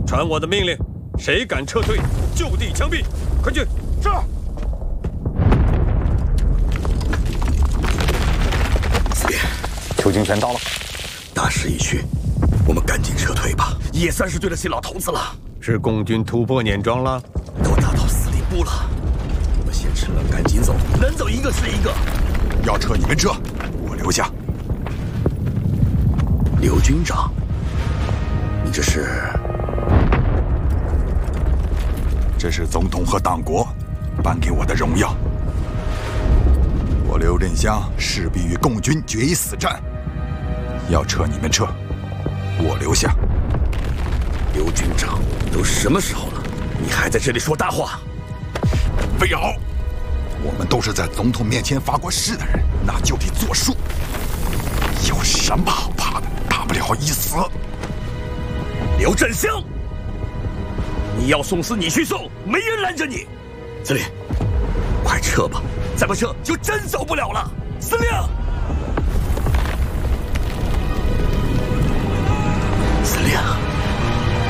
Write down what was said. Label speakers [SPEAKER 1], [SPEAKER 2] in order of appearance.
[SPEAKER 1] 传我的命令，谁敢撤退，就地枪毙！快去！
[SPEAKER 2] 是。
[SPEAKER 3] 司令，
[SPEAKER 4] 邱清泉到了，
[SPEAKER 3] 大势已去，我们赶紧撤退吧，也算是对得起老头子了。
[SPEAKER 1] 是共军突破碾庄了，
[SPEAKER 3] 都打到司令部了，我们先撤，赶紧走，能走一个是一个。
[SPEAKER 2] 要撤你们撤，我留下。
[SPEAKER 3] 刘军长，你这是？
[SPEAKER 2] 这是总统和党国颁给我的荣耀。我刘振湘势必与共军决一死战，要撤你们撤，我留下。
[SPEAKER 3] 刘军长，都什么时候了，你还在这里说大话？
[SPEAKER 2] 魏敖，我们都是在总统面前发过誓的人，那就得作数。有什么好怕的？大不了一死。
[SPEAKER 3] 刘振湘，你要送死你去送，没人拦着你。司令，快撤吧，再不撤就真走不了了。司令，司令。